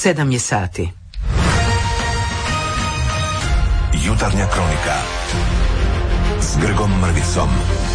7 je sati. Jutarnja kronika s Grgom Mrvicom.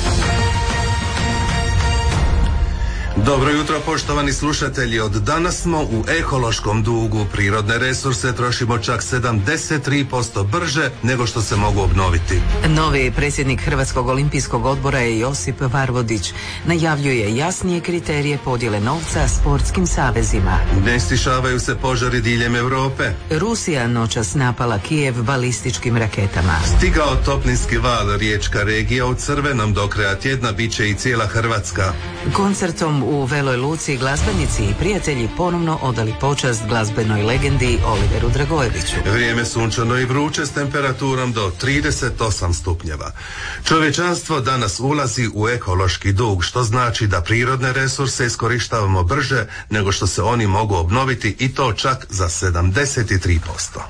Dobro jutro, poštovani slušatelji. Od danas smo u ekološkom dugu. Prirodne resurse trošimo čak 73% brže nego što se mogu obnoviti. Novi predsjednik Hrvatskog olimpijskog odbora je Josip Varvodić. Najavljuje jasnije kriterije podjele novca sportskim savezima. Ne stišavaju se požari diljem Europe. Rusija noćas napala Kijev balističkim raketama. Stigao toplinski val, riječka regija u crvenom, do kraja tjedna bit će i cijela Hrvatska. Koncertom u Veloj Luci glazbenici i prijatelji ponovno odali počast glazbenoj legendi Oliveru Dragojeviću. Vrijeme sunčano i vruće s temperaturom do 38 stupnjeva. Čovječanstvo danas ulazi u ekološki dug, što znači da prirodne resurse iskorištavamo brže nego što se oni mogu obnoviti, i to čak za 73%.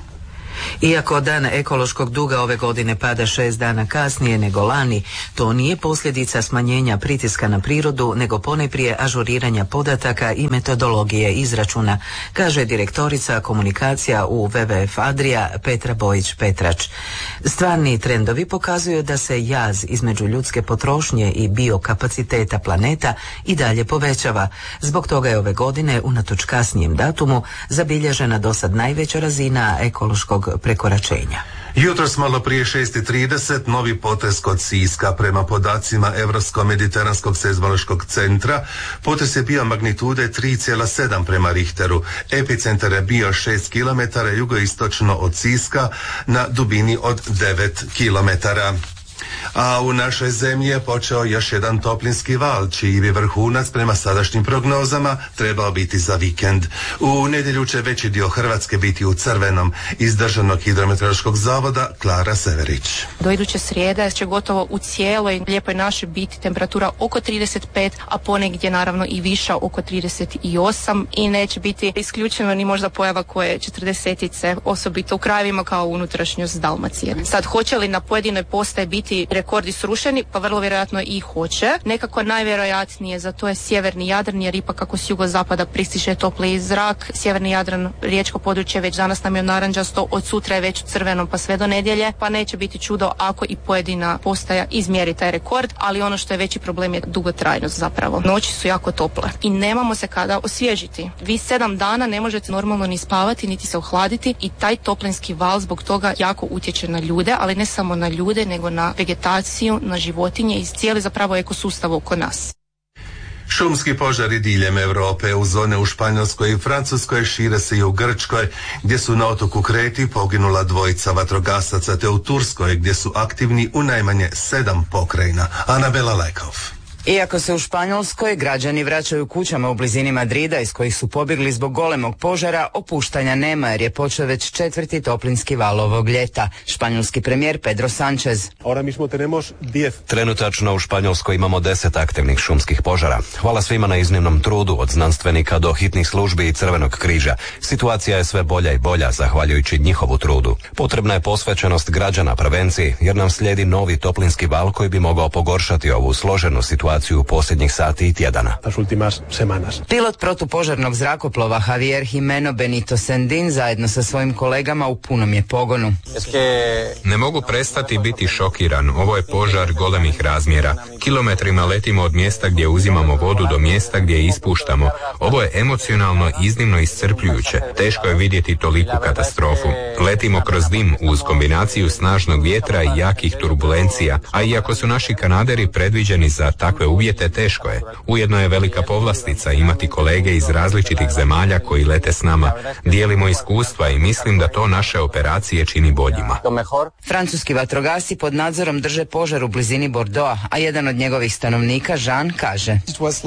Iako dan ekološkog duga ove godine pada 6 dana kasnije nego lani, to nije posljedica smanjenja pritiska na prirodu, nego ponajprije ažuriranja podataka i metodologije izračuna, kaže direktorica komunikacija u WWF Adria Petra Bojić-Petrač. Stvarni trendovi pokazuju da se jaz između ljudske potrošnje i biokapaciteta planeta i dalje povećava. Zbog toga je ove godine, unatoč kasnijem datumu, zabilježena dosad najveća razina ekološkog prekoračenja. Jutros malo prije 6:30 novi potres kod Siska. Prema podacima Europsko-mediteranskog seizmološkog centra, potres je bio magnitude 3,7 prema Richteru. Epicentar je bio 6 km jugoistočno od Siska na dubini od 9 km. A u našoj zemlji je počeo još jedan toplinski val, čiji bi vrhunac prema sadašnjim prognozama trebao biti za vikend. U nedjelju će veći dio Hrvatske biti u crvenom. Iz Državnog hidrometeorološkog zavoda Klara Severić. Do iduće srijede će gotovo u cijeloj lijepoj našoj biti temperatura oko 35, a ponegdje naravno i viša oko 38, i neće biti isključeno ni možda pojava koje 40-ice, osobito u krajevima kao unutrašnjost Dalmacije. Sad, hoće li na pojedinoj postaji biti rekordi srušeni? Pa vrlo vjerojatno i hoće. Nekako najvjerojatnije za to je sjeverni Jadran, jer ipak kako s jugozapada pristiže topliji zrak. Sjeverni Jadran, riječko područje, već danas nam je narančasto, od sutra je već u crvenom pa sve do nedjelje, pa neće biti čudo ako i pojedina postaja izmjeri taj rekord, ali ono što je veći problem je dugotrajnost zapravo. Noći su jako tople i nemamo se kada osvježiti. Vi 7 dana ne možete normalno ni spavati, niti se ohladiti, i taj toplinski val zbog toga jako utječe na ljude, ali ne samo na ljude, nego na vegetaciju, na životinje i cijeli zapravo ekosustav oko nas. Šumski požari diljem Europe, u zone u Španjolskoj i Francuskoj, šire se i u Grčkoj, gdje su na otoku Kreti poginula 2 vatrogasaca, te u Turskoj, gdje su aktivni u najmanje 7 pokrajina. Anabela Lajkov. Iako se u Španjolskoj građani vraćaju kućama u blizini Madrida iz kojih su pobjegli zbog golemog požara, opuštanja nema jer je počeo već 4. toplinski val ovog ljeta. Španjolski premijer Pedro Sanchez. Trenutačno u Španjolskoj imamo 10 aktivnih šumskih požara. Hvala svima na iznimnom trudu, od znanstvenika do hitnih službi i Crvenog križa. Situacija je sve bolja i bolja zahvaljujući njihovu trudu. Potrebna je posvećenost građana prevenciji, jer nam slijedi novi toplinski val koji bi mogao pogoršati ovu složenu situaciju u posljednjih sati i tjedana. Pilot protupožarnog zrakoplova Javier Jimeno Benito Sendin zajedno sa svojim kolegama u punom je pogonu. Ne mogu prestati biti šokiran. Ovo je požar golemih razmjera. Kilometrima letimo od mjesta gdje uzimamo vodu do mjesta gdje je ispuštamo. Ovo je emocionalno iznimno iscrpljujuće. Teško je vidjeti toliku katastrofu. Letimo kroz dim uz kombinaciju snažnog vjetra i jakih turbulencija, a iako su naši kanaderi predviđeni za takve uvjete, teško je. Ujedno je velika povlastica imati kolege iz različitih zemalja koji lete s nama. Dijelimo iskustva i mislim da to naše operacije čini boljima. Francuski vatrogasci pod nadzorom drže požar u blizini Bordeauxa, a jedan od njegovih stanovnika, Jean, kaže: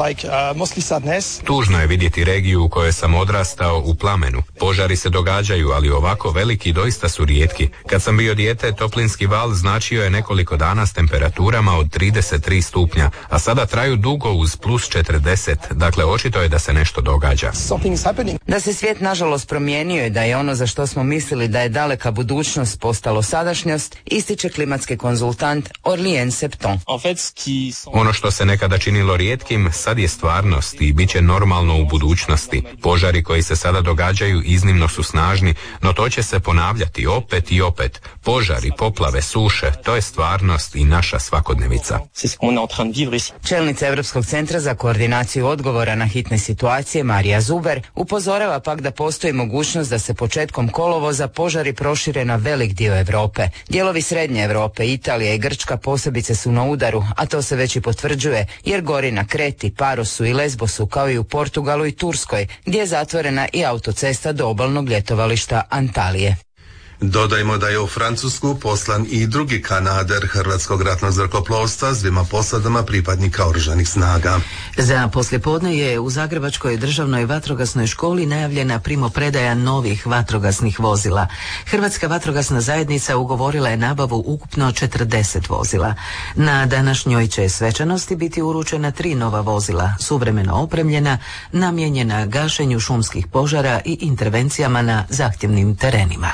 Tužno je vidjeti regiju u kojoj sam odrastao u plamenu. Požari se događaju, ali ovako veliki doista su rijetki. Kad sam bio dijete, toplinski val značio je nekoliko dana s temperaturama od 33 stupnja, a sada traju dugo uz plus 40, dakle očito je da se nešto događa. Da se svijet nažalost promijenio i da je ono za što smo mislili da je daleka budućnost postalo sadašnjost, ističe klimatski konzultant Aurélien Septon. Ono što se nekada činilo rijetkim, sad je stvarnost i bit će normalno u budućnosti. Požari koji se sada događaju iznimno su snažni, no to će se ponavljati opet i opet. Požari, poplave, suše, to je stvarnost i naša svakodnevica. Čelnica Europskog centra za koordinaciju odgovora na hitne situacije Marija Zuber upozorava pak da postoji mogućnost da se početkom kolovoza požari prošire na velik dio Europe. Dijelovi srednje Europe, Italija i Grčka posebice su na udaru, a to se već i potvrđuje jer gori na Kreti, Parosu i Lesbosu kao i u Portugalu i Turskoj, gdje je zatvorena i autocesta do obalnog ljetovališta Antalije. Dodajmo da je u Francusku poslan i drugi kanader Hrvatskog ratnog zrakoplovstva s 2 posadama pripadnika oružanih snaga. Za poslijepodne je u Zagrebačkoj državnoj vatrogasnoj školi najavljena primopredaja novih vatrogasnih vozila. Hrvatska vatrogasna zajednica ugovorila je nabavu ukupno 40 vozila. Na današnjoj će svečanosti biti uručena 3 nova vozila, suvremeno opremljena, namijenjena gašenju šumskih požara i intervencijama na zahtjevnim terenima.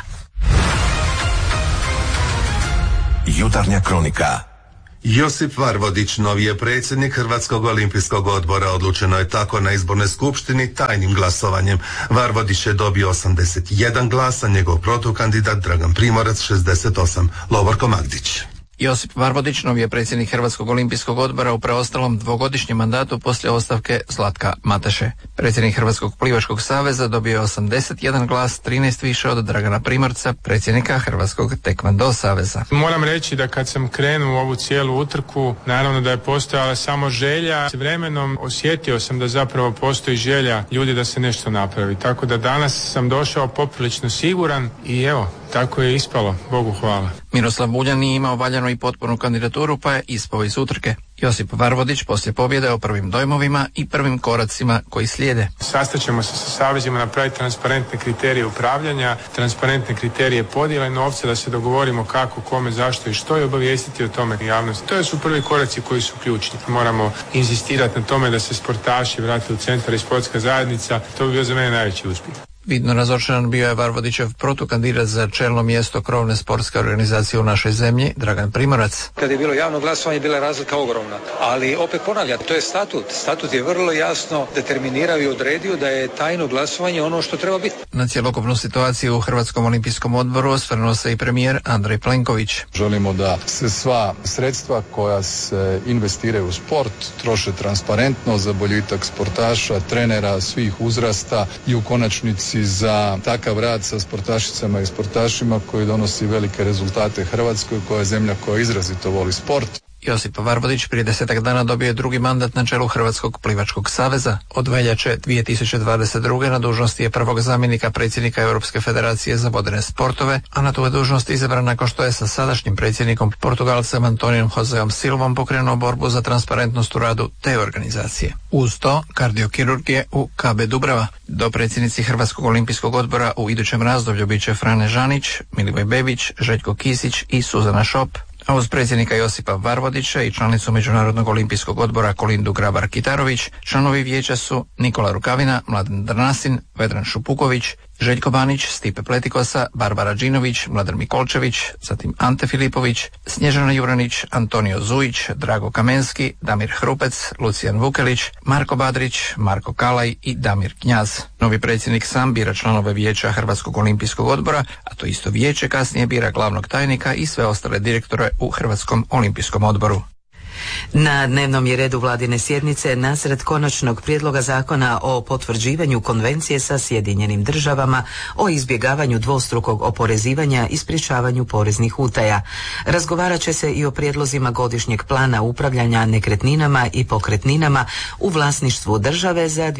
Jutarnja kronika. Josip Varvodić, novi je predsjednik Hrvatskog olimpijskog odbora, odlučeno je tako na izbornoj skupštini tajnim glasovanjem. Varvodić je dobio 81 glas, a njegov protukandidat Dragan Primorac 68. Lovorko Magdić. Josip Varvodić, novi je predsjednik Hrvatskog olimpijskog odbora u preostalom 2-godišnjem mandatu poslije ostavke Zlatka Mateše. Predsjednik Hrvatskog plivačkog saveza dobio je 81 glas, 13 više od Dragana Primorca, predsjednika Hrvatskog tekvando saveza. Moram reći da kad sam krenuo u ovu cijelu utrku, naravno da je postojala samo želja. S vremenom osjetio sam da zapravo postoji želja ljudi da se nešto napravi. Tako da danas sam došao poprilično siguran i evo, tako je ispalo, Bogu hvala. Miroslav Buljan nije imao valjanu i potpunu kandidaturu pa je ispao iz utrke. Josip Varvodić poslije pobjede o prvim dojmovima i prvim koracima koji slijede. Sastaćemo se sa savezima, napraviti transparentne kriterije upravljanja, transparentne kriterije podjele novca, da se dogovorimo kako, kome, zašto i što i obavijestiti o tome javnosti. To su prvi koraci koji su ključni. Moramo inzistirati na tome da se sportaši vrate u centar i sportska zajednica. To bi bio za mene najveći uspjeh. Vidno razočaran bio je Varvodićev protukandidat za čelno mjesto krovne sportske organizacije u našoj zemlji, Dragan Primorac. Kad je bilo javno glasovanje, bila je razlika ogromna. Ali opet ponavljam, to je statut. Statut je vrlo jasno determinirao i odredio da je tajno glasovanje ono što treba biti. Na cjelokupnu situaciju u Hrvatskom olimpijskom odboru osvrnuo se i premijer Andrej Plenković. Želimo da se sva sredstva koja se investiraju u sport troše transparentno za boljitak sportaša, trenera, svih uzrasta i u konačnici za takav rad sa sportašicama i sportašima koji donosi velike rezultate Hrvatskoj, koja je zemlja koja izrazito voli sport. Josip Varvodić prije 10 dana dobio je drugi mandat na čelu Hrvatskog plivačkog saveza. Od veljače 2022. na dužnosti je prvog zamjenika predsjednika Europske federacije za vodene sportove, a na tu je dužnost izabran nakon što je sa sadašnjim predsjednikom Portugalcem Antonijom Joseom Silvom pokrenuo borbu za transparentnost u radu te organizacije. Uz to kardiokirurgije u KB Dubrava. Dopredsjednici Hrvatskog olimpijskog odbora u idućem razdoblju bit će Frane Žanić, Milivoj Bebić, Željko Kisić i Suzana Šop. A uz predsjednika Josipa Varvodića i članicu Međunarodnog olimpijskog odbora Kolindu Grabar-Kitarović, članovi vijeća su Nikola Rukavina, Mladen Drnasin, Vedran Šupuković, Željko Banić, Stipe Pletikosa, Barbara Đinović, Mladen Mikolčević, zatim Ante Filipović, Snježana Juranić, Antonio Zujić, Drago Kamenski, Damir Hrupec, Lucijan Vukelić, Marko Badrić, Marko Kalaj i Damir Knjaz. Novi predsjednik sam bira članove vijeća Hrvatskog olimpijskog odbora, a to isto vijeće kasnije bira glavnog tajnika i sve ostale direktore u Hrvatskom olimpijskom odboru. Na dnevnom je redu vladine sjednice nacrt konačnog prijedloga zakona o potvrđivanju konvencije sa Sjedinjenim državama o izbjegavanju dvostrukog oporezivanja i sprječavanju poreznih utaja. Razgovarat će se i o prijedlozima godišnjeg plana upravljanja nekretninama i pokretninama u vlasništvu države za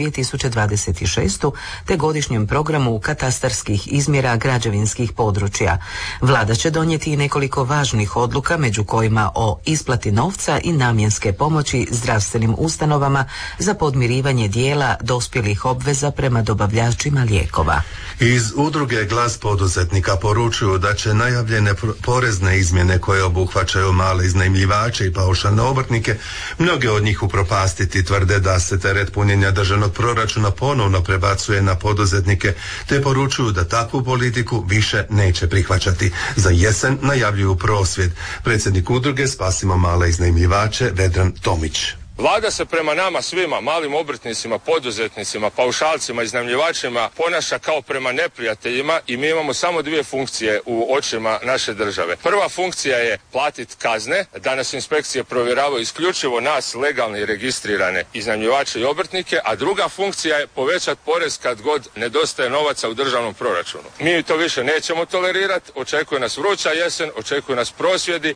2026. te godišnjem programu katastarskih izmjera građevinskih područja. Vlada će donijeti i nekoliko važnih odluka, među kojima o isplati novca i nenamjenske pomoći zdravstvenim ustanovama za podmirivanje dijela dospjelih obveza prema dobavljačima lijekova. Iz udruge Glas poduzetnika poručuju da će najavljene porezne izmjene koje obuhvaćaju male iznajmljivače i paušalne obrtnike mnoge od njih upropastiti. Tvrde da se teret punjenja državnog proračuna ponovno prebacuje na poduzetnike, te poručuju da takvu politiku više neće prihvaćati. Za jesen najavljuju prosvjed. Predsjednik udruge Spasimo male iznajmljivače Vedran Tomić. Vlada se prema nama svima, malim obrtnicima, poduzetnicima, paušalcima, iznajmljivačima ponaša kao prema neprijateljima i mi imamo samo dvije funkcije u očima naše države. Prva funkcija je platiti kazne, da nas inspekcije provjeravaju isključivo nas legalne i registrirane iznajmljivače i obrtnike, a druga funkcija je povećati porez kad god nedostaje novaca u državnom proračunu. Mi to više nećemo tolerirati, očekuje nas vruća jesen, očekuje nas prosvjedi.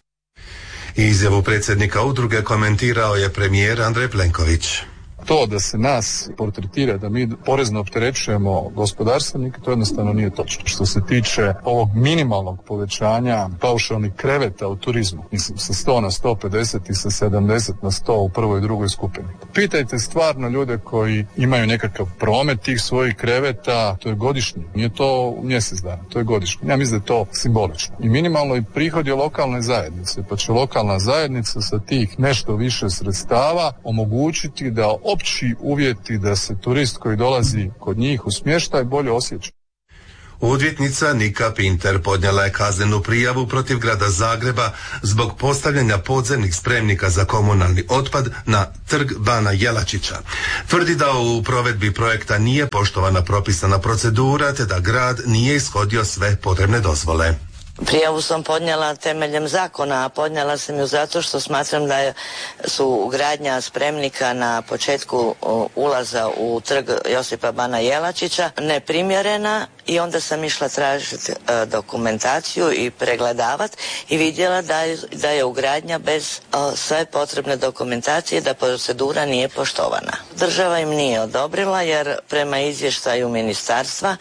Izjavu predsjednika udruge komentirao je premijer Andrej Plenković. To da se nas portretira da mi porezno opterećujemo gospodarstvenike, to jednostavno nije točno. Što se tiče ovog minimalnog povećanja paušalnih kreveta u turizmu, mislim sa 100 na 150 i sa 70 na 100 u prvoj i drugoj skupini. Pitajte stvarno ljude koji imaju nekakav promet tih svojih kreveta, to je godišnji, nije to mjesec dana, to je godišnji. Ja mislim da je to simbolično. I minimalno i prihodi lokalne zajednice, pa će lokalna zajednica sa tih nešto više sredstava omogućiti da opći uvjeti da se turist koji dolazi kod njih u smještaj bolje osjeća. Odvjetnica Nika Pinter podnijela je kaznenu prijavu protiv grada Zagreba zbog postavljanja podzemnih spremnika za komunalni otpad na trg Bana Jelačića. Tvrdi da u provedbi projekta nije poštovana propisana procedura te da grad nije ishodio sve potrebne dozvole. Prijavu sam podnijela temeljem zakona, a podnijela sam ju zato što smatram da su gradnja spremnika na početku ulaza u trg Josipa Bana Jelačića neprimjerena i onda sam išla tražiti dokumentaciju i pregledavati i vidjela da je ugradnja bez sve potrebne dokumentacije, da procedura nije poštovana. Država im nije odobrila jer prema izvještaju ministarstva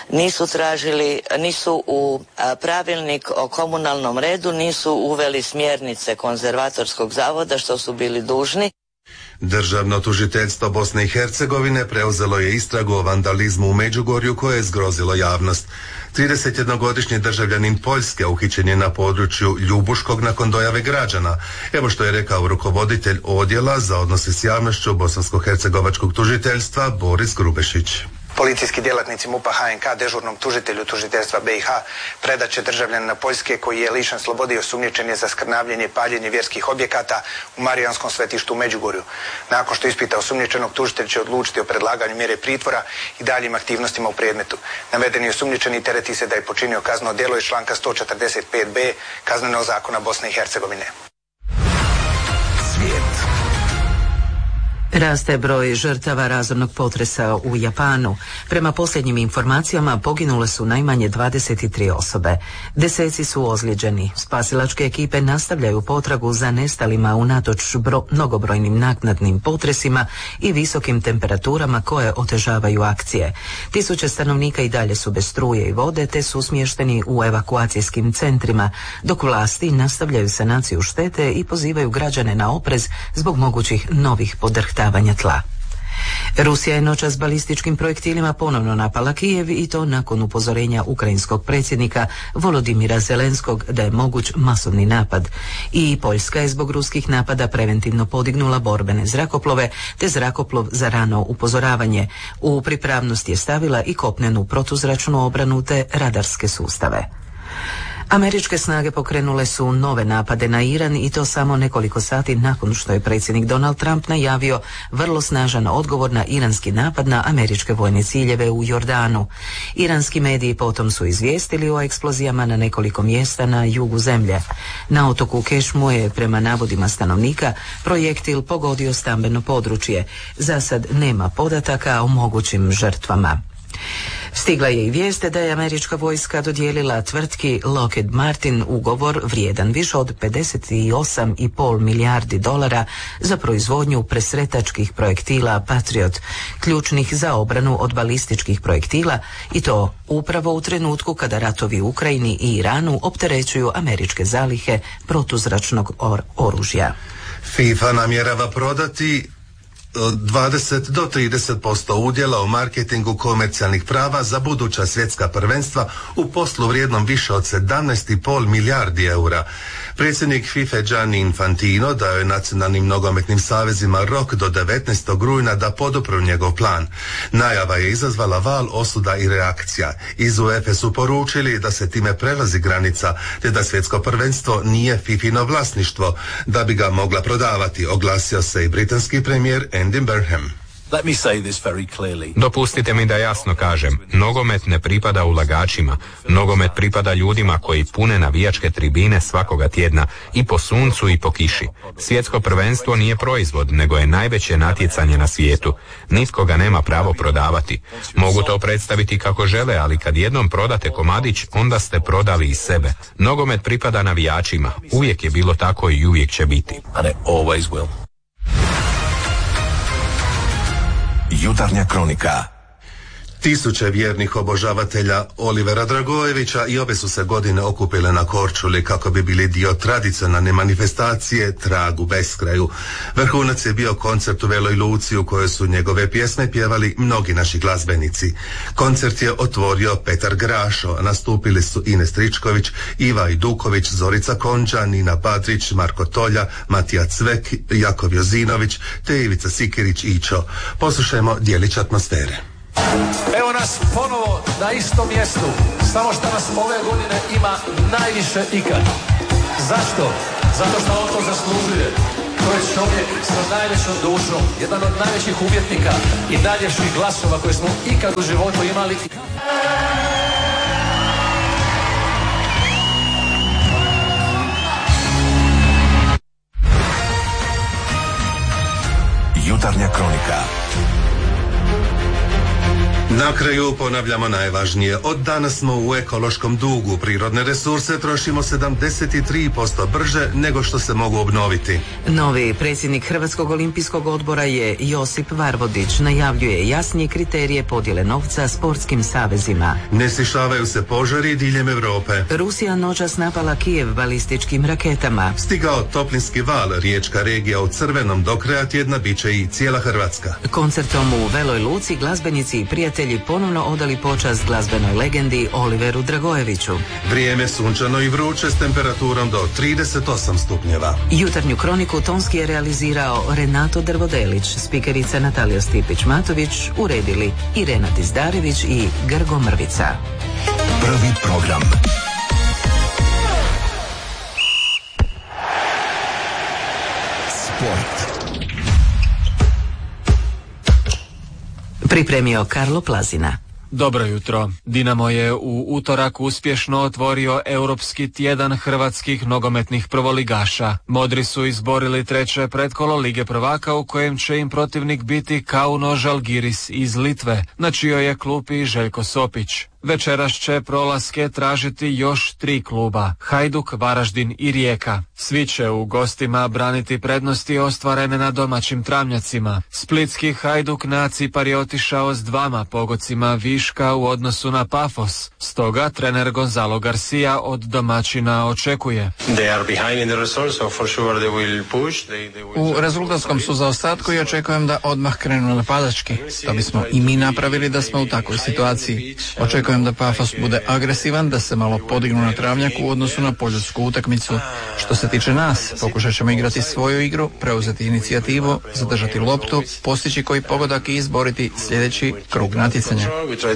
nisu u pravilnik o komunalnom redu nisu uveli smjernice konzervatorskog zavoda što su bili dužni. Državno tužiteljstvo Bosne i Hercegovine preuzelo je istragu o vandalizmu u Međugorju koje je zgrozilo javnost. 31-godišnji državljanin Poljske uhićen je na području Ljubuškog nakon dojave građana. Evo što je rekao rukovoditelj odjela za odnose s javnošću Bosansko-hercegovačkog tužiteljstva Boris Grubešić. Policijski djelatnici MUP-a HNK dežurnom tužitelju tužiteljstva BiH predat će državljanina Poljske koji je lišen slobode i osumnjičen je za skrnavljenje i paljenje vjerskih objekata u Marijanskom svetištu u Međugorju. Nakon što ispita osumnjičenog, tužitelj će odlučiti o predlaganju mjere pritvora i daljim aktivnostima u predmetu. Navedeni osumnjičeni tereti se da je počinio kazneno djelo iz članka 145b Kaznenog zakona Bosne i Hercegovine. Raste broj žrtava razornog potresa u Japanu. Prema posljednjim informacijama poginule su najmanje 23 osobe. Deseci su ozlijeđeni. Spasilačke ekipe nastavljaju potragu za nestalima unatoč mnogobrojnim naknadnim potresima i visokim temperaturama koje otežavaju akcije. Tisuće stanovnika i dalje su bez struje i vode te su smješteni u evakuacijskim centrima, dok vlasti nastavljaju sanaciju štete i pozivaju građane na oprez zbog mogućih novih podrhtavanja tla. Rusija je noćas balističkim projektilima ponovno napala Kijev i to nakon upozorenja ukrajinskog predsjednika Volodimira Zelenskog da je moguć masovni napad. I Poljska je zbog ruskih napada preventivno podignula borbene zrakoplove te zrakoplov za rano upozoravanje. U pripravnost je stavila i kopnenu protuzračnu obranu te radarske sustave. Američke snage pokrenule su nove napade na Iran i to samo nekoliko sati nakon što je predsjednik Donald Trump najavio vrlo snažan odgovor na iranski napad na američke vojne ciljeve u Jordanu. Iranski mediji potom su izvijestili o eksplozijama na nekoliko mjesta na jugu zemlje. Na otoku Kešmu je prema navodima stanovnika projektil pogodio stambeno područje. Za sad nema podataka o mogućim žrtvama. Stigla je i vijest da je američka vojska dodijelila tvrtki Lockheed Martin ugovor vrijedan više od $58,5 milijardi za proizvodnju presretačkih projektila Patriot, ključnih za obranu od balističkih projektila, i to upravo u trenutku kada ratovi u Ukrajini i Iranu opterećuju američke zalihe protuzračnog oružja. FIFA namjerava prodati 20 do 30% udjela u marketingu komercijalnih prava za buduća svjetska prvenstva u poslu vrijednom više od 17,5 milijardi eura. Predsjednik FIFA Gianni Infantino dao je nacionalnim nogometnim savezima rok do 19. rujna da podupru njegov plan. Najava je izazvala val osuda i reakcija. Iz UEFA su poručili da se time prelazi granica, te da svjetsko prvenstvo nije FIFIno vlasništvo, da bi ga mogla prodavati, oglasio se i britanski premijer Andy Burnham. Dopustite mi da jasno kažem, nogomet ne pripada ulagačima, nogomet pripada ljudima koji pune navijačke tribine svakoga tjedna i po suncu i po kiši. Svjetsko prvenstvo nije proizvod, nego je najveće natjecanje na svijetu. Nitko ga nema pravo prodavati. Mogu to predstaviti kako žele, ali kad jednom prodate komadić, onda ste prodali i sebe. Nogomet pripada navijačima. Uvijek je bilo tako i uvijek će biti. Jutarnja kronika. Tisuće vjernih obožavatelja Olivera Dragojevića i ove su se godine okupile na Korčuli kako bi bili dio tradicionalne manifestacije Trag u beskraju. Vrhunac je bio koncert u Veloj Luci u kojoj su njegove pjesme pjevali mnogi naši glazbenici. Koncert je otvorio Petar Grašo, nastupili su Ines Tričković, Iva Iduković, Zorica Konđa, Nina Badrić, Marko Tolja, Matija Cvek, Jakov Jozinović te Ivica Sikirić Ićo. Poslušajmo djelić atmosfere. Evo nas ponovo na istom mjestu, samo što nas ove godine ima najviše ikad. Zašto? Zato što on to zaslužuje. To je čovjek sa najvećom dušom, jedan od najvećih umjetnika i najljepših glasova koje smo ikad u životu imali. Jutarnja kronika. Na kraju ponavljamo najvažnije. Od danas smo u ekološkom dugu. Prirodne resurse trošimo 73% brže nego što se mogu obnoviti. Novi predsjednik Hrvatskog olimpijskog odbora je Josip Varvodić. Najavljuje jasnije kriterije podjele novca sportskim savezima. Ne stišavaju se požari diljem Europe. Rusija noćas napala Kijev balističkim raketama. Stigao toplinski val, riječka regija u crvenom, do kraja tjedna bit će i cijela Hrvatska. Koncertom u Veloj Luci glazbenici i prijatelji ponovno odali počast glazbenoj legendi Oliveru Dragojeviću. Vrijeme sunčano i vruće s temperaturom do 38 stupnjeva. Jutarnju kroniku tonski je realizirao Renato Drvodelić, spikerica Natalija Stipić-Matović, uredili Irena Tizdarević i Grgo Mrvica. Prvi program. Sport. Pripremio Karlo Plazina. Dobro jutro. Dinamo je u utorak uspješno otvorio Europski tjedan hrvatskih nogometnih prvoligaša. Modri su izborili treće pretkolo Lige prvaka u kojem će im protivnik biti Kauno Žalgiris iz Litve, na čijoj je klupi Željko Sopić. Večeras će prolaske tražiti još 3 kluba, Hajduk, Varaždin i Rijeka. Svi će u gostima braniti prednosti ostvarene na domaćim travnjacima. Splitski Hajduk na Cipar je otišao s 2 pogodcima viška u odnosu na Pafos. Stoga trener Gonzalo Garcia od domaćina očekuje. U rezultatskom su zaostatku i očekujem da odmah krenu napadački. To bismo i mi napravili da smo u takvoj situaciji. Očekujem da Pafos bude agresivan, da se malo podignu na travnjaku u odnosu na poljudsku utakmicu. Što se tiče nas, pokušat ćemo igrati svoju igru, preuzeti inicijativu, zadržati loptu, postići koji pogodak i izboriti sljedeći krug natjecanja.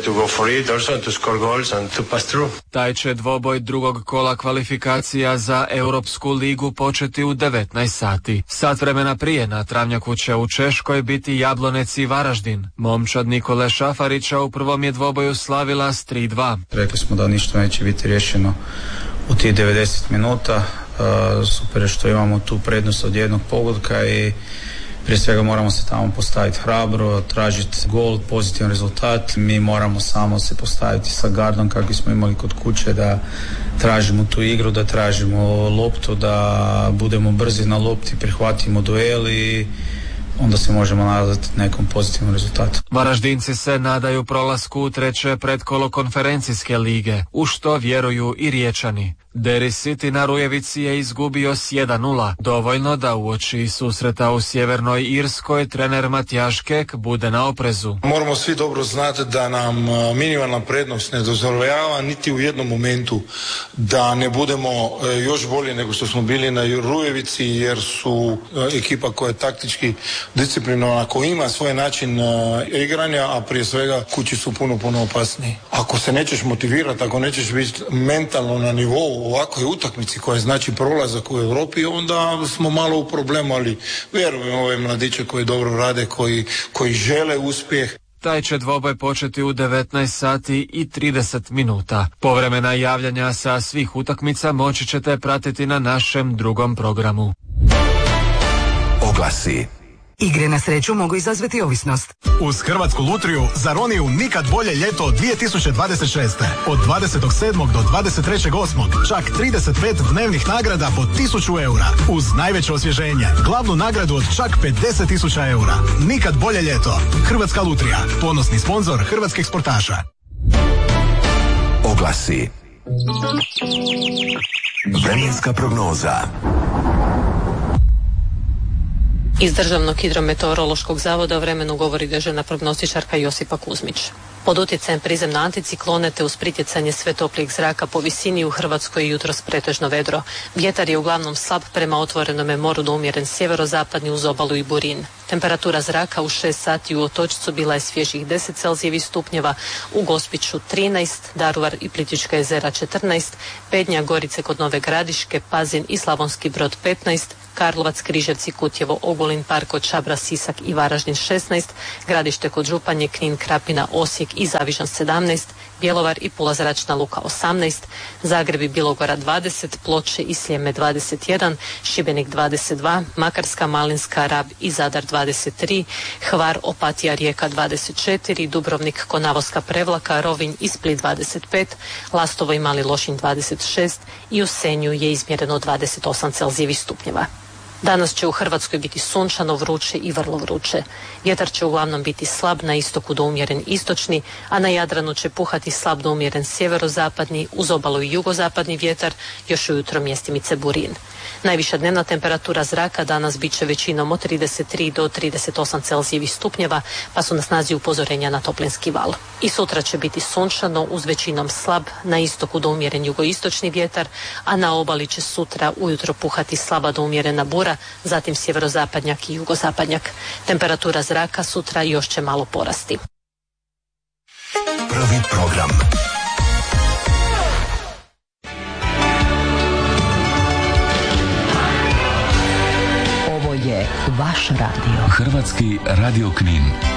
Taj će dvoboj drugog kola kvalifikacija za Europsku ligu početi u 19 sati. Sat vremena prije na travnjaku će u Češkoj biti Jablonec i Varaždin. Momčad Nikole Šafarića u prvom je dvoboju slavila s 3-2. Rekli smo da ništa neće biti riješeno u tih 90 minuta. Super je što imamo tu prednost od jednog pogodka i prije svega moramo se tamo postaviti hrabro, tražiti gol, pozitivan rezultat. Mi moramo samo se postaviti sa gardom kako smo imali kod kuće, da tražimo tu igru, da tražimo loptu, da budemo brzi na lopti, prihvatimo duel i onda se možemo nadati nekom pozitivnom rezultatu. Varaždinci se nadaju prolasku u treće pretkolo konferencijske lige, u što vjeruju i Riječani. Derry City na Rujevici je izgubio s 1:0, dovoljno da uoči susreta u Sjevernoj Irskoj trener Matjaž Kek bude na oprezu. Moramo svi dobro znati da nam minimalna prednost ne dozvoljava niti u jednom momentu da ne budemo još bolje nego što smo bili na Rujevici, jer su ekipa koja je taktički disciplinovana, koja ima svoj način igranja, a prije svega kući su puno opasniji. Ako se nećeš motivirati, ako nećeš biti mentalno na nivou ovakvoj utakmici koja znači prolazak u Europi, onda smo malo u problemu, ali vjerujem ove mladiće koji dobro rade, koji žele uspjeh. Taj će dvoboj početi u 19 sati i 30 minuta. Povremena javljanja sa svih utakmica moći ćete pratiti na našem drugom programu. Oglasi. Igre na sreću mogu izazvati ovisnost. Uz Hrvatsku lutriju za Roniju nikad bolje ljeto 2026. Od 27. do 23.8. čak 35 dnevnih nagrada po 1000 eura. Uz najveće osvježenje, glavnu nagradu od čak 50.000 eura. Nikad bolje ljeto. Hrvatska lutrija, ponosni sponzor hrvatskih sportaša. Oglasi. Vremenska prognoza. Iz Državnog hidrometeorološkog zavoda o vremenu govori dežurna prognostičarka Josipa Kuzmić. Pod utjecajem prizemna anticiklone te uz pritjecanje sve toplijeg zraka po visini u Hrvatskoj jutros pretežno vedro. Vjetar je uglavnom slab prema otvorenome moru do umjeren sjeverozapadni uz obalu i Burin. Temperatura zraka u 6 sati u Otočcu bila je svježih 10 Celzijevih stupnjeva, u Gospiću 13, Daruvar i Plitvička jezera 14, Bednja, Gorice kod Nove Gradiške, Pazin i Slavonski Brod 15, Karlovac, Križevci, Kutjevo, Ogulin, Park, Čabra, Sisak i Varaždin 16, Gradište kod Županje, Knin, Krapina, Osijek i Zavižan 17, Bjelovar i Pula zračna luka 18, Zagreb i Bilogora 20, Ploče i Sljeme 21, Šibenik 22, Makarska, Malinska, Rab i Zadar 23, Hvar, Opatija, Rijeka 24, Dubrovnik, Konavoska, Prevlaka, Rovinj i Split 25, Lastovo i Mali Lošinj 26 i u Senju je izmjereno 28 Celzijevih stupnjeva. Danas će u Hrvatskoj biti sunčano, vruće i vrlo vruće. Vjetar će uglavnom biti slab na istoku do umjeren istočni, a na Jadranu će puhati slab do umjeren sjeverozapadni, uz obalu i jugozapadni vjetar, još ujutro mjestimice Burin. Najviša dnevna temperatura zraka danas bit će većinom od 33 do 38 Celzijevih stupnjeva, pa su na snazi upozorenja na toplinski val. I sutra će biti sunčano, uz većinom slab, na istoku do umjeren jugoistočni vjetar, a na obali će sutra ujutro puhati slaba do umjerena bura, zatim sjeverozapadnjak i jugozapadnjak. Temperatura zraka sutra još će malo porasti. Prvi program. Ovo je vaš radio. Hrvatski radio Knin.